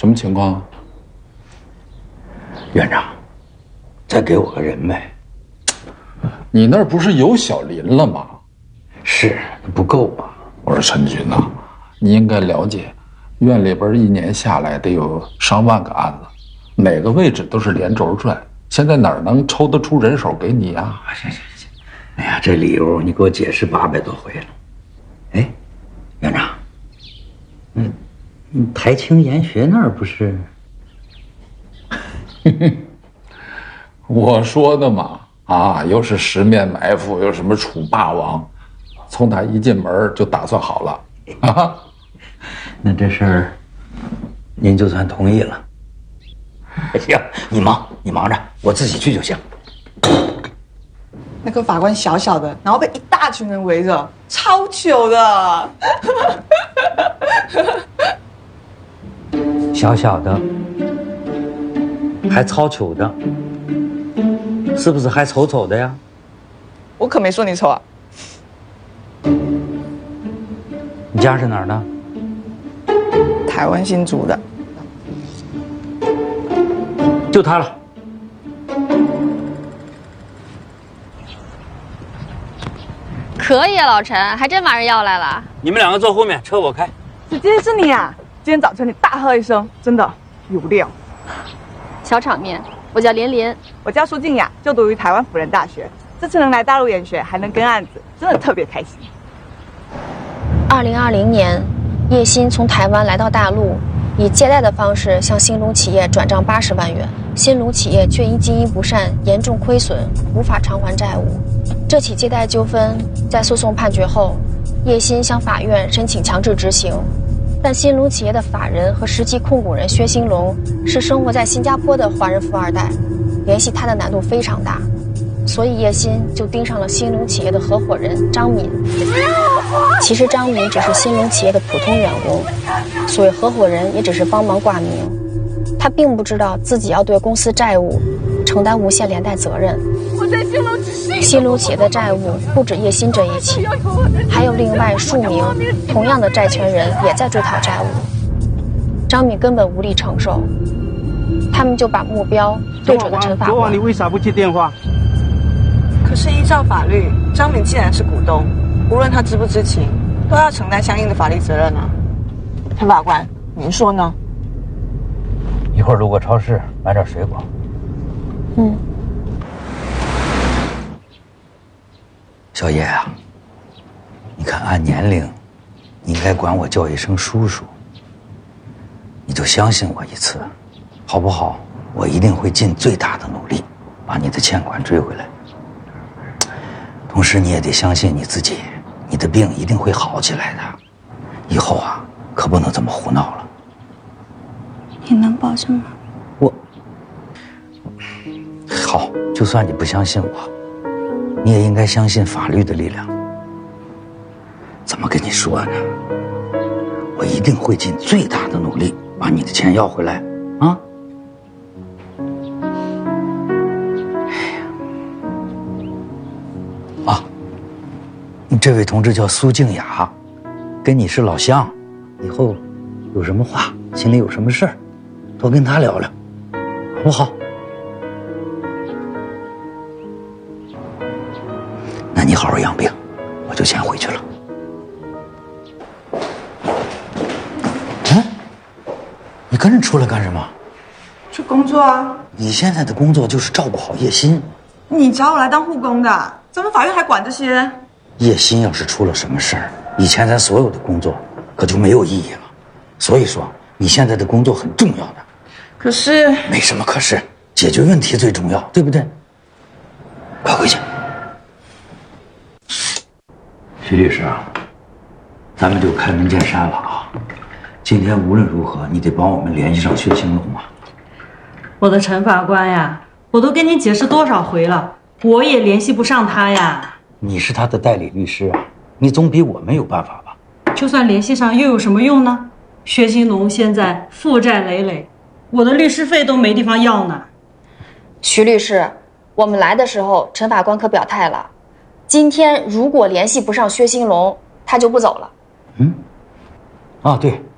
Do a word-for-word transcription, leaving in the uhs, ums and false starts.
什么情况啊？ 院长，再给我个人呗。 你那儿不是有小林了吗？ 是不够吧？ 我说陈军呐，你应该了解，院里边一年下来得有上万个案子，每个位置都是连轴转，现在哪儿能抽得出人手给你啊？ 行行行，哎呀，这理由你给我解释八百多回了。哎，院长，嗯，嗯，台清研学那儿不是？ 我说的嘛，啊，又是十面埋伏，又什么楚霸王，从他一进门就打算好了啊。 那这事儿，您就算同意了。行，你忙，你忙着，我自己去就行。 那个法官小小的，然后被一大群人围着，超糗的。 小小的，还超糗的，是不是还丑丑的呀？ 我可没说你丑啊。 你家是哪儿的？ 台湾新竹的。 就他了。 可以啊，老陈，还真把人要来了。 你们两个坐后面，车我开。 今天是你啊！今天早晨你大喝一声，真的有料。 小场面，我叫连连， 我叫苏静雅，就读于台湾辅仁大学。这次能来大陆研学，还能跟案子，真的特别开心。 二零二零年，叶欣从台湾来到大陆，以借贷的方式向兴隆企业转账八十万元，兴隆企业却因经营不善严重亏损，无法偿还债务。这起借贷纠纷在诉讼判决后，叶欣向法院申请强制执行，但兴隆企业的法人和实际控股人薛兴隆是生活在新加坡的华人富二代，联系他的难度非常大，所以叶欣就盯上了兴隆企业的合伙人张敏。其实张敏只是兴隆企业的普通员工，所以合伙人也只是帮忙挂名，他并不知道自己要对公司债务承担无限连带责任。 我在兴隆只是兴隆企业的债务不止叶欣这一起，还有另外数名同样的债权人也在追讨债务。张敏根本无力承受，他们就把目标对准了陈法官。 昨晚你为啥不接电话？ 可是依照法律，张敏既然是股东，无论他知不知情，都要承担相应的法律责任啊。陈法官，您说呢？ 一会儿路过超市买点水果。 嗯。 小叶啊，你看按年龄，你应该管我叫一声叔叔。你就相信我一次，好不好？我一定会尽最大的努力，把你的欠款追回来。同时，你也得相信你自己，你的病一定会好起来的。以后啊，可不能这么胡闹了。 你能保证吗？ 我好，就算你不相信我，你也应该相信法律的力量。怎么跟你说呢？我一定会尽最大的努力把你的钱要回来啊！啊，这位同志叫苏静雅，跟你是老乡，以后有什么话，心里有什么事儿，多跟他聊聊，好不好？那你好好养病，我就先回去了。嗯，你跟着出来干什么？ 去工作啊。 你现在的工作就是照顾好叶欣。 你找我来当护工的，咱们法院还管这些？ 叶欣要是出了什么事儿，以前咱所有的工作可就没有意义了。所以说，你现在的工作很重要的。 可是没什么可是，解决问题最重要，对不对？快回去。徐律师啊，咱们就开门见山了啊！今天无论如何，你得帮我们联系上薛兴隆啊！ 我的陈法官呀，我都跟您解释多少回了，我也联系不上他呀。 你是他的代理律师啊，你总比我们有办法吧？ 就算联系上又有什么用呢？薛兴隆现在负债累累，我的律师费都没地方要呢。 徐律师，我们来的时候，陈法官可表态了，今天如果联系不上薛兴隆，他就不走了。 嗯，啊对。